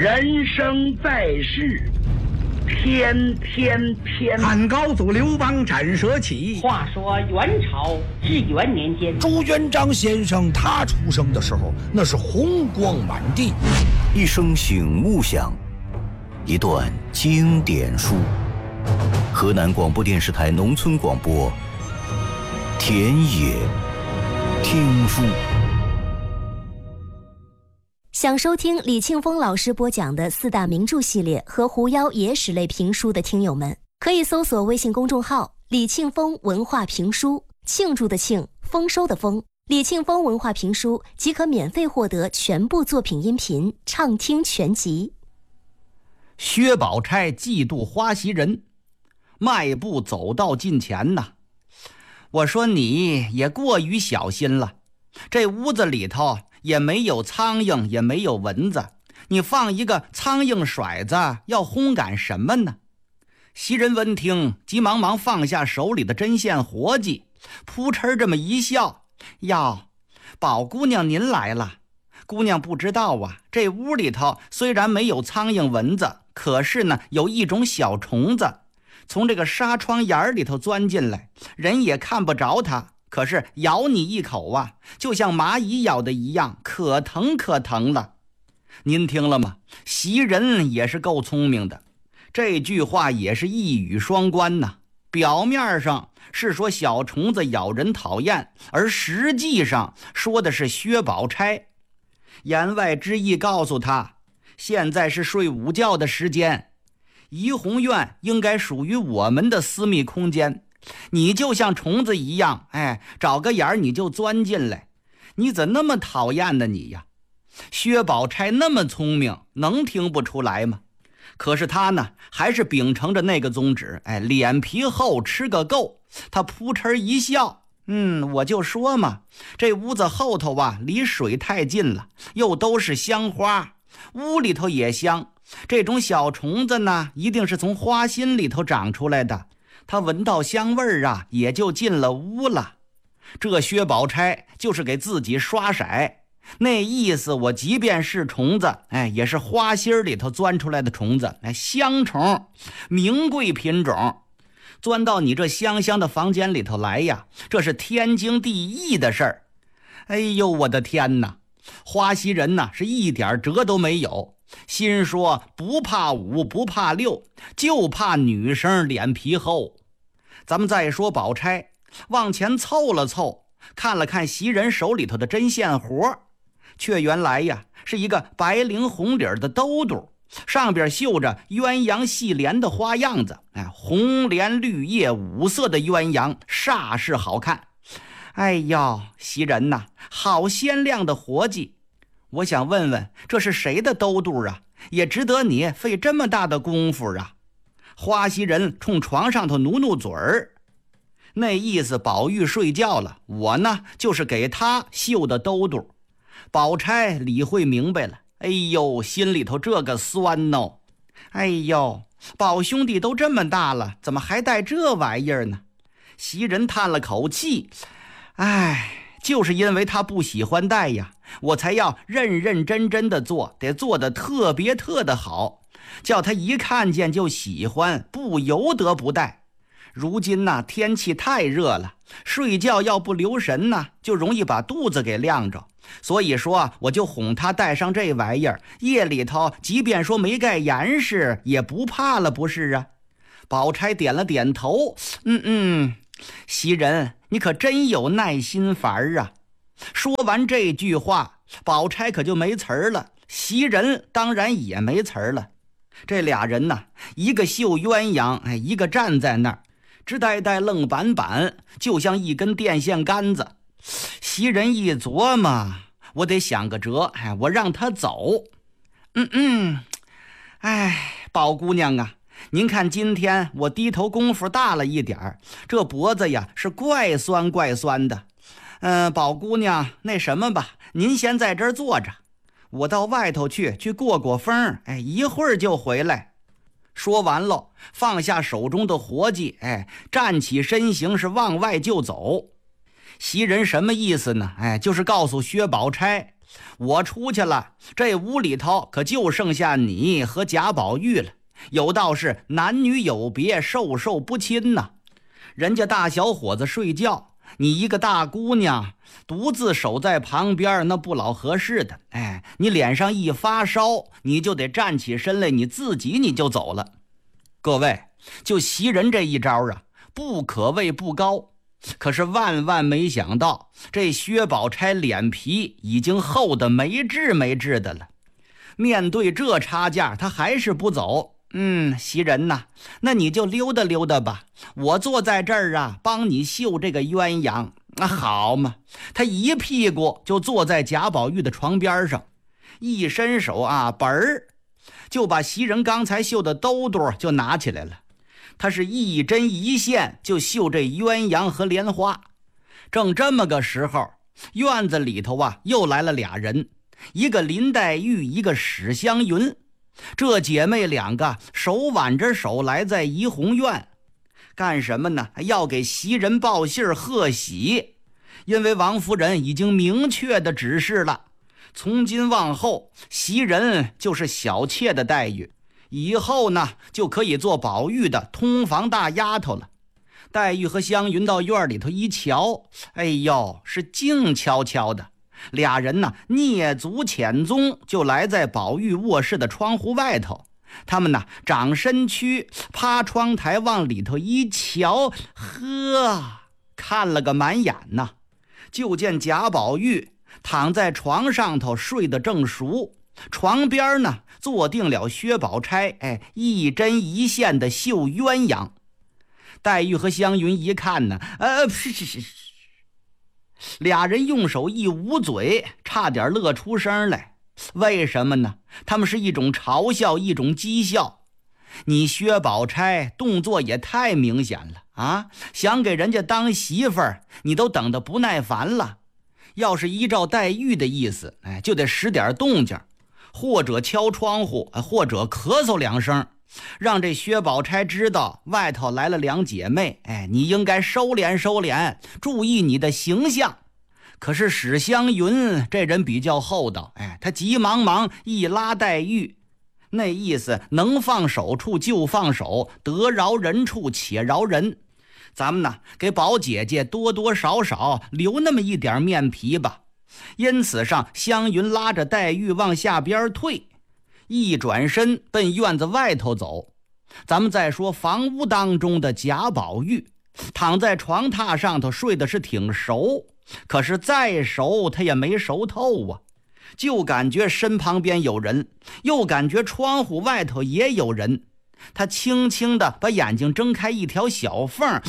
人生在世，天天天。 汉高祖刘邦斩蛇起。 话说元朝至元年间， 朱元璋先生他出生的时候，那是红光满地。 一声醒悟响，一段经典书。河南广播电视台农村广播，田野听书。 想收听李庆峰老师播讲的四大名著系列和狐妖野史类评书的听友们，可以搜索微信公众号李庆峰文化评书，庆祝的庆，丰收的丰，李庆峰文化评书即可免费获得全部作品音频，畅听全集。 薛宝钗嫉妒花袭人，迈步走到近前呐。我说你也过于小心了，这屋子里头也没有苍蝇，也没有蚊子，你放一个苍蝇甩子要烘赶什么呢？袭人闻听，急忙忙放下手里的针线活计，扑哧这么一笑：哟，宝姑娘您来了。姑娘不知道啊，这屋里头虽然没有苍蝇蚊子，可是呢有一种小虫子，从这个纱窗眼里头钻进来，人也看不着它，可是咬你一口啊，就像蚂蚁咬的一样，可疼可疼了。您听了吗？袭人也是够聪明的，这句话也是一语双关呐。表面上是说小虫子咬人讨厌，而实际上说的是薛宝钗。言外之意告诉他，现在是睡午觉的时间，怡红院应该属于我们的私密空间，你就像虫子一样，找个眼儿你就钻进来，你怎那么讨厌呢你呀？薛宝钗那么聪明，能听不出来吗？可是他呢，还是秉承着那个宗旨，脸皮厚吃个够。他扑哧一笑，我就说嘛，这屋子后头啊，离水太近了，又都是香花，屋里头也香。这种小虫子呢，一定是从花心里头长出来的。他闻到香味儿啊，也就进了屋了。这薛宝钗就是给自己刷色，那意思我即便是虫子，也是花心里头钻出来的虫子，香虫，名贵品种。钻到你这香香的房间里头来呀，这是天经地义的事儿。哎呦，我的天哪！花袭人呐，是一点辙都没有，心说不怕五不怕六，就怕女生脸皮厚。咱们再说宝钗，往前凑了凑，看了看袭人手里头的针线活，却原来呀是一个白绫红领的兜兜，上边绣着鸳鸯戏莲的花样子，红莲绿叶五色的鸳鸯，煞是好看。哎呦，袭人呐，好鲜亮的活计。我想问问，这是谁的兜兜啊？也值得你费这么大的功夫啊？花袭人冲床上头努努嘴儿，那意思宝玉睡觉了，我呢就是给他绣的兜兜。宝钗理会明白了，哎呦，心里头这个酸哦。哎呦，宝兄弟都这么大了，怎么还带这玩意儿呢？袭人叹了口气，就是因为他不喜欢戴呀，我才要认认真真的做，得做得特别特的好，叫他一看见就喜欢，不由得不戴。如今呐，天气太热了，睡觉要不留神呢，就容易把肚子给晾着。所以说，我就哄他带上这玩意儿，夜里头即便说没盖严实，也不怕了，不是啊？宝钗点了点头，袭人，你可真有耐心法儿啊！说完这句话，宝钗可就没词儿了，袭人当然也没词儿了。这俩人呢，一个绣鸳鸯，一个站在那儿，直呆呆愣板板，就像一根电线杆子。袭人一琢磨，我得想个辙，我让他走。宝姑娘啊，您看今天我低头功夫大了一点儿，这脖子呀是怪酸怪酸的。宝姑娘，那什么吧，您先在这儿坐着，我到外头去过过风，一会儿就回来。说完了，放下手中的活计，站起身形是往外就走。袭人什么意思呢？就是告诉薛宝钗， 我出去了，这屋里头可就剩下你和贾宝玉了。有道是男女有别，授受不亲呐。人家大小伙子睡觉，你一个大姑娘独自守在旁边，那不老合适的。你脸上一发烧，你就得站起身来，你自己你就走了。各位，就袭人这一招啊，不可谓不高，可是万万没想到，这薛宝钗脸皮已经厚得没治的了。面对这差价，他还是不走。袭人呐，那你就溜达溜达吧，我坐在这儿啊，帮你绣这个鸳鸯。好嘛，他一屁股就坐在贾宝玉的床边上，一伸手啊，本儿就把袭人刚才绣的兜兜就拿起来了。他是一针一线就绣这鸳鸯和莲花。正这么个时候，院子里头啊又来了俩人，一个林黛玉，一个史湘云。这姐妹两个手挽着手来在怡红院，干什么呢？要给袭人报信贺喜。因为王夫人已经明确的指示了，从今往后袭人就是小妾的待遇，以后呢就可以做宝玉的通房大丫头了。黛玉和湘云到院里头一瞧，哎呦，是静悄悄的。俩人呢蹑足潜踪，就来在宝玉卧室的窗户外头。他们呢长身躯，趴窗台往里头一瞧，呵，看了个满眼呐。就见贾宝玉躺在床上头睡得正熟，床边呢坐定了薛宝钗，一针一线的绣鸳鸯。黛玉和湘云一看呢，俩人用手一捂嘴，差点乐出声来。为什么呢？他们是一种嘲笑，一种讥笑。你薛宝钗动作也太明显了啊！想给人家当媳妇儿，你都等得不耐烦了。要是依照黛玉的意思，就得使点动静，或者敲窗户，或者咳嗽两声，让这薛宝钗知道外头来了两姐妹，你应该收敛收敛，注意你的形象。可是史湘云这人比较厚道，他急忙一拉黛玉，那意思能放手处就放手，得饶人处且饶人。咱们呢给宝姐姐多多少少留那么一点面皮吧。因此上湘云拉着黛玉往下边退，一转身奔院子外头走。咱们再说房屋当中的贾宝玉，躺在床榻上头睡的是挺熟，可是再熟他也没熟透啊，就感觉身旁边有人，又感觉窗户外头也有人。他轻轻地把眼睛睁开一条小缝，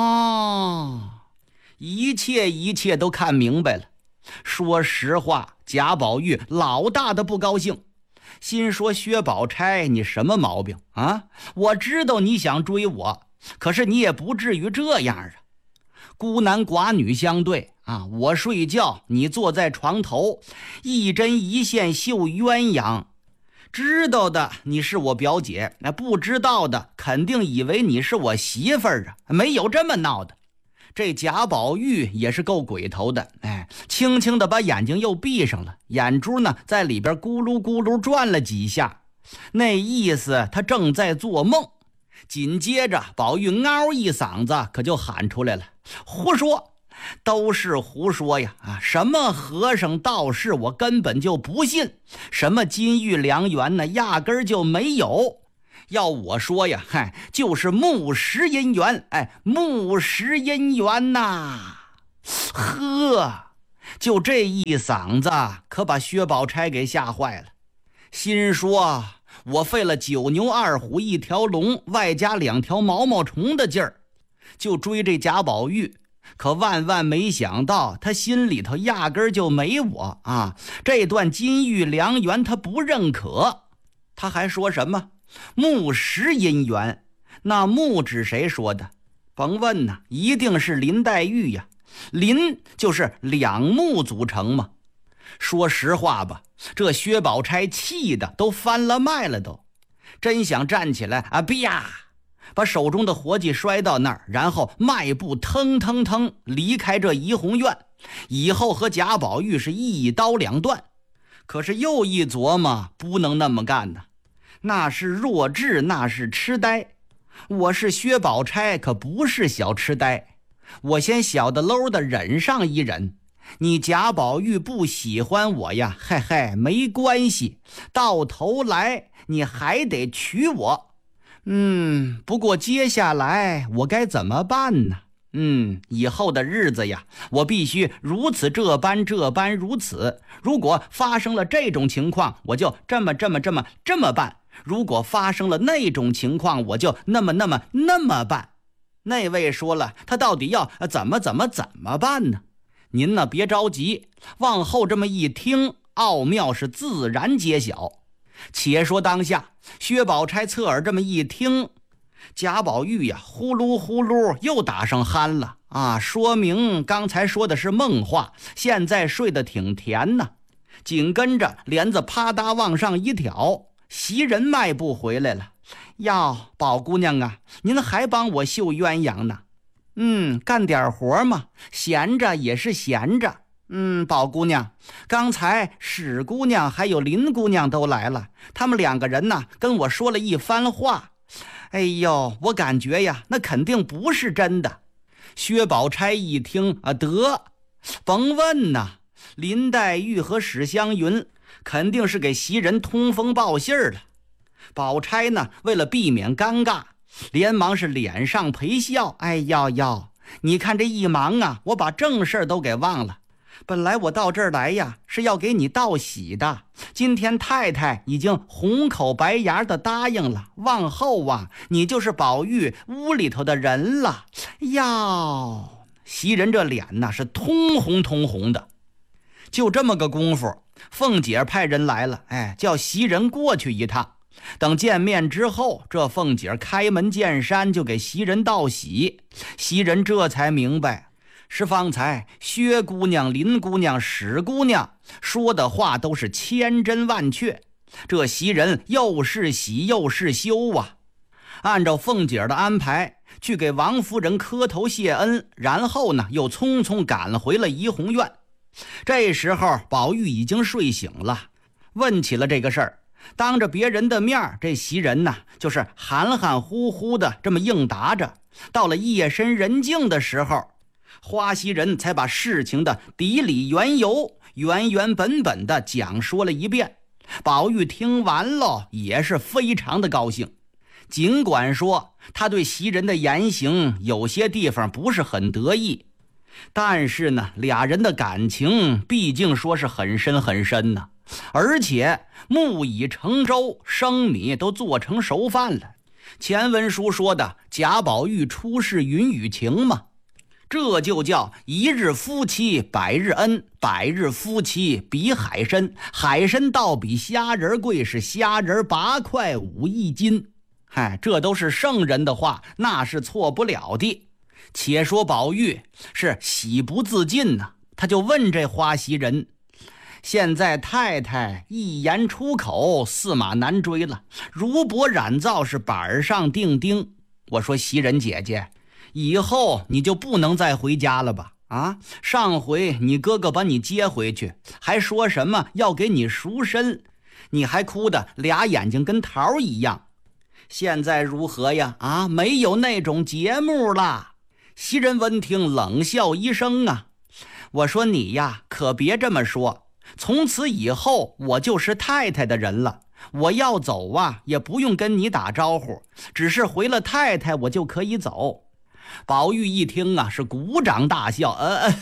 一切都看明白了。说实话，贾宝玉老大的不高兴，心说薛宝钗你什么毛病啊？我知道你想追我，可是你也不至于这样啊。孤男寡女相对啊，我睡觉，你坐在床头，一针一线绣鸳鸯。知道的你是我表姐，不知道的肯定以为你是我媳妇儿啊，没有这么闹的。这贾宝玉也是够鬼头的，轻轻的把眼睛又闭上了，眼珠呢在里边咕噜咕噜转了几下，那意思他正在做梦。紧接着宝玉嗷一嗓子可就喊出来了，胡说，都是胡说呀！什么和尚道士我根本就不信，什么金玉良缘呢，压根儿就没有。要我说呀，就是木石姻缘，木石姻缘呐！呵，就这一嗓子可把薛宝钗给吓坏了，心说我费了9牛2虎1条龙，外加2条毛毛虫的劲儿，就追这贾宝玉，可万万没想到他心里头压根儿就没我啊！这段金玉良缘他不认可，他还说什么木石姻缘，那木指谁说的？甭问呐，一定是林黛玉呀。林就是两木组成嘛。说实话吧，这薛宝钗气的都翻了麦了都，真想站起来啊，啪，把手中的活计摔到那儿，然后迈步腾腾腾离开这怡红院，以后和贾宝玉是一刀两断。 可是又一琢磨，不能那么干呢，那是弱智，那是痴呆。我是薛宝钗，可不是小痴呆。我先小的搂的忍上一忍，你贾宝玉不喜欢我呀，嘿嘿，没关系，到头来你还得娶我。不过接下来我该怎么办呢？以后的日子呀，我必须如此这般如此。如果发生了这种情况，我就这么办；如果发生了那种情况，我就那么办。那位说了，他到底要怎么办呢？您呢别着急，往后这么一听，奥妙是自然揭晓。且说当下，薛宝钗侧耳这么一听，贾宝玉呀，呼噜呼噜又打上鼾了啊！说明刚才说的是梦话，现在睡得挺甜呢。紧跟着帘子啪嗒往上一挑，袭人迈步回来了。哟，宝姑娘啊，您还帮我绣鸳鸯呢？干点活嘛，闲着也是闲着。宝姑娘，刚才史姑娘还有林姑娘都来了，他们两个人呢跟我说了一番话。哎呦，我感觉呀，那肯定不是真的。薛宝钗一听得，甭问呐，林黛玉和史湘云肯定是给袭人通风报信了。宝钗呢，为了避免尴尬，连忙是脸上陪笑。哎呦，你看这一忙啊，我把正事都给忘了。本来我到这儿来呀，是要给你道喜的。今天太太已经红口白牙的答应了，往后啊，你就是宝玉屋里头的人了。哟，袭人这脸呐是通红的。就这么个功夫，凤姐派人来了，叫袭人过去一趟。等见面之后，这凤姐开门见山就给袭人道喜。袭人这才明白，是方才薛姑娘、林姑娘、史姑娘说的话都是千真万确。这袭人又是喜又是羞啊。按照凤姐的安排，去给王夫人磕头谢恩，然后呢又匆匆赶回了怡红院。这时候宝玉已经睡醒了，问起了这个事儿。当着别人的面，这袭人呢就是含含糊糊的这么应答着。到了夜深人静的时候，花袭人才把事情的底里缘由原本的讲说了一遍。宝玉听完了也是非常的高兴，尽管说他对袭人的言行有些地方不是很得意，但是呢，俩人的感情毕竟说是很深呢。而且木已成舟，生米都做成熟饭了。前文书说的贾宝玉出世云雨情嘛，这就叫一日夫妻百日恩，百日夫妻比海参，海参倒比虾仁贵，是虾仁8块5一斤。这都是圣人的话，那是错不了的。且说宝玉是喜不自禁呢，他就问这花袭人，现在太太一言出口，驷马难追了，如帛染皂是板上钉钉。我说袭人姐姐，以后你就不能再回家了吧？上回你哥哥把你接回去，还说什么要给你赎身，你还哭得俩眼睛跟桃一样。现在如何呀？没有那种节目了。袭人闻听冷笑一声我说你呀，可别这么说。从此以后我就是太太的人了，我要走也不用跟你打招呼，只是回了太太我就可以走。宝玉一听是鼓掌大笑，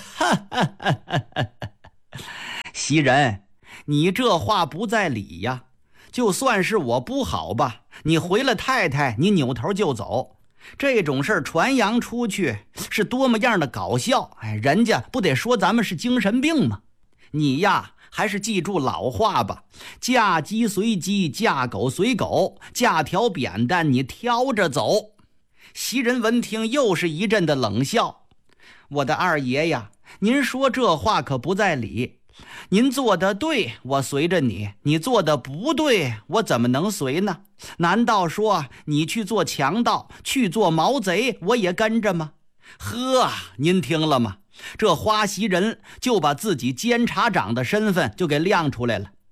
袭人，你这话不在理呀。就算是我不好吧，你回了太太你扭头就走，这种事传扬出去是多么样的搞笑，人家不得说咱们是精神病吗？你呀还是记住老话吧，嫁鸡随鸡，嫁狗随狗，架条扁担你挑着走。袭人闻听又是一阵的冷笑，我的二爷呀，您说这话可不在理，您做的对我随着你，你做的不对我怎么能随呢？难道说你去做强盗，去做毛贼我也跟着吗？您听了吗？这花袭人就把自己监察长的身份就给亮出来了。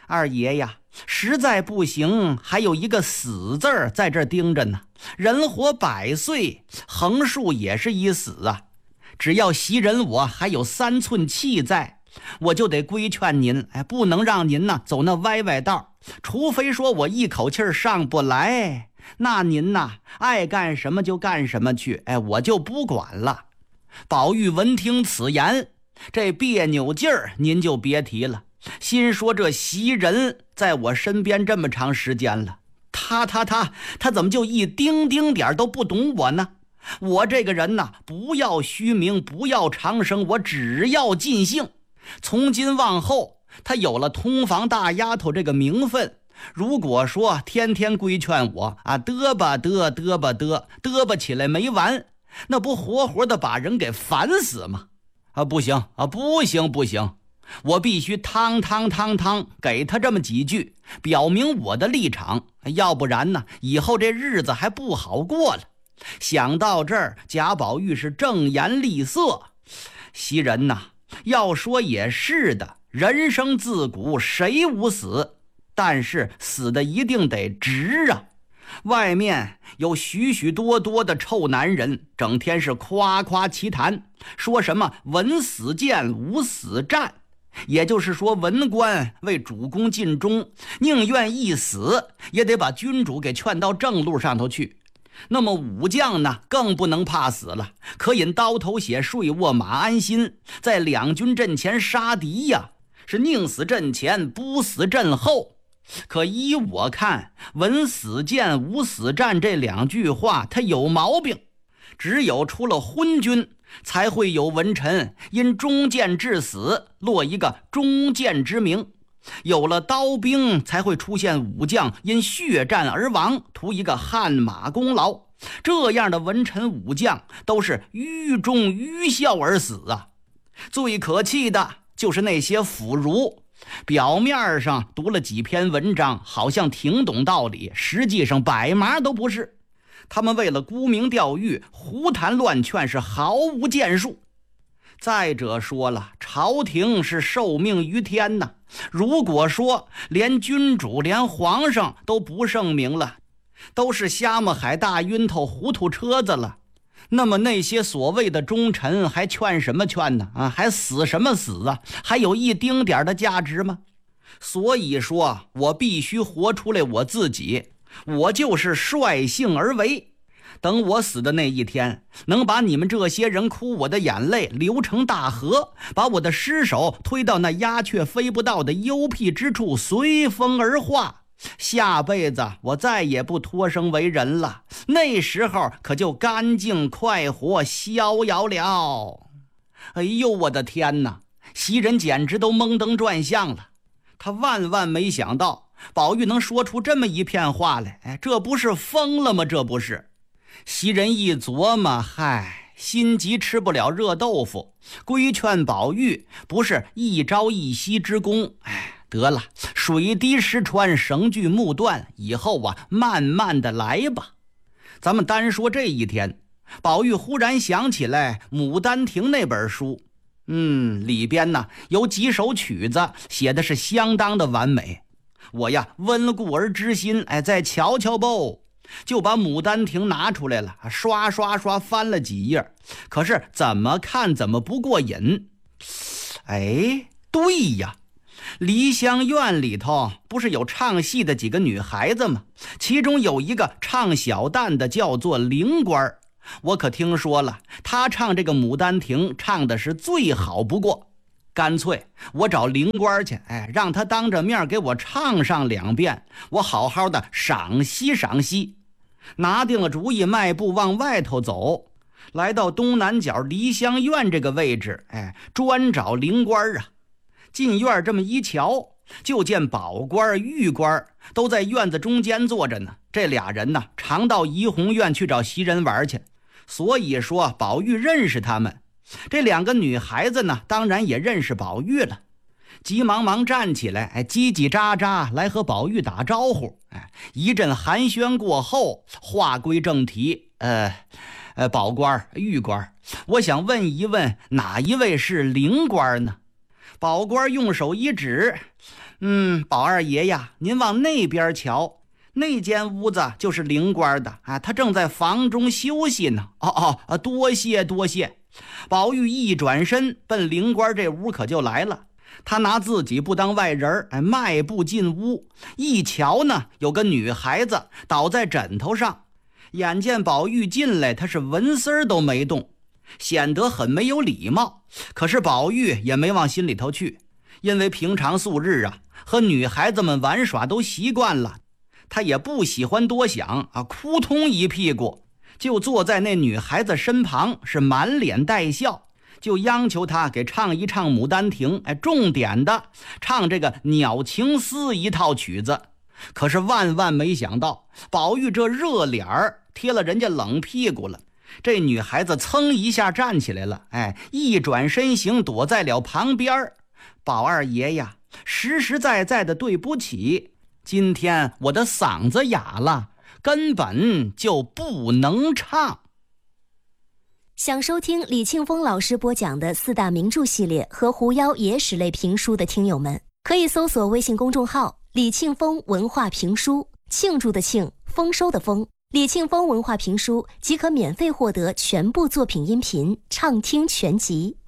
二爷呀，实在不行，还有一个死字儿在这儿盯着呢。人活100岁，横竖也是一死啊。只要袭人我还有3寸气在，我就得规劝您，不能让您呢走那歪歪道。除非说我一口气上不来，那您呐爱干什么就干什么去，我就不管了。宝玉闻听此言，这别扭劲儿您就别提了，心说这袭人在我身边这么长时间了，他怎么就一丁丁点都不懂我呢？我这个人呐，不要虚名，不要长生，我只要尽兴。从今往后，他有了通房大丫头这个名分，如果说天天规劝我啊，嘚吧起来没完，那不活活的把人给烦死吗？不行，我必须汤给他这么几句，表明我的立场，要不然呢，以后这日子还不好过了。想到这儿，贾宝玉是正颜厉色。袭人呐，要说也是的，人生自古谁无死，但是死的一定得值啊。外面有许许多多的臭男人，整天是夸夸其谈，说什么文死谏武死战，也就是说文官为主公尽忠，宁愿一死也得把君主给劝到正路上头去。那么武将呢，更不能怕死了，可引刀头血，睡卧马鞍心，在两军阵前杀敌呀，是宁死阵前，不死阵后。可依我看，文死谏武死战这2句话它有毛病，只有出了昏君，才会有文臣因中箭致死落一个中箭之名，有了刀兵，才会出现武将因血战而亡，图一个汗马功劳。这样的文臣武将都是愚忠愚孝而死啊！最可气的就是那些腐儒，表面上读了几篇文章，好像挺懂道理，实际上百麻都不是。他们为了沽名钓誉，胡谈乱劝，是毫无建树。再者说了，朝廷是受命于天呐，如果说连君主连皇上都不圣明了，都是瞎么海大晕头糊涂车子了，那么那些所谓的忠臣还劝什么劝呢？还死什么死啊？还有一丁点的价值吗？所以说我必须活出来我自己，我就是率性而为。等我死的那一天，能把你们这些人哭我的眼泪流成大河，把我的尸首推到那鸦雀飞不到的幽僻之处，随风而化。下辈子我再也不托生为人了，那时候可就干净快活逍遥了。哎呦我的天哪，袭人简直都蒙登转向了。他万没想到宝玉能说出这么一片话来，这不是疯了吗？这不是。袭人一琢磨，心急吃不了热豆腐，规劝宝玉不是一朝一夕之功，得了，水滴石穿，绳锯木断，以后慢慢的来吧。咱们单说这一天，宝玉忽然想起来《牡丹亭》那本书，里边呢有几首曲子写的是相当的完美。我温故而知新，再瞧瞧吧，就把《牡丹亭》拿出来了，刷翻了几页，可是怎么看怎么不过瘾。对呀，梨香院里头不是有唱戏的几个女孩子吗？其中有一个唱小旦的叫做灵官，我可听说了，她唱这个《牡丹亭》唱的是最好不过，干脆我找灵官去，让他当着面给我唱上2遍，我好好的赏析赏析。拿定了主意，迈步往外头走，来到东南角梨香院这个位置，专找灵官啊。进院这么一瞧，就见宝官玉官都在院子中间坐着呢。这俩人呢，常到怡红院去找袭人玩去，所以说宝玉认识他们。这2个女孩子呢，当然也认识宝玉了，急忙站起来，叽叽喳喳来和宝玉打招呼。一阵寒暄过后，话归正题，宝官玉官，我想问一问，哪一位是灵官呢？宝官用手一指， 宝二爷呀，您往那边瞧，那间屋子就是灵官的啊，他正在房中休息呢。多谢多谢。宝玉一转身奔灵官这屋可就来了。他拿自己不当外人，迈步进屋，一瞧呢，有个女孩子倒在枕头上。眼见宝玉进来，他是纹丝儿都没动，显得很没有礼貌。可是宝玉也没往心里头去，因为平常素日啊，和女孩子们玩耍都习惯了，他也不喜欢多想啊，扑通一屁股就坐在那女孩子身旁，是满脸带笑，就央求她给唱一唱《牡丹亭》，重点的唱这个《鸟情思》一套曲子。可是万万没想到，宝玉这热脸儿贴了人家冷屁股了。这女孩子噌一下站起来了，一转身形躲在了旁边。宝二爷呀，实实在在的对不起，今天我的嗓子哑了，根本就不能唱。 想收听李庆丰老师播讲的四大名著系列和狐妖野史类评书的听友们，可以搜索微信公众号李庆丰文化评书，庆祝的庆，丰收的丰，李庆丰文化评书即可免费获得全部作品音频畅听全集。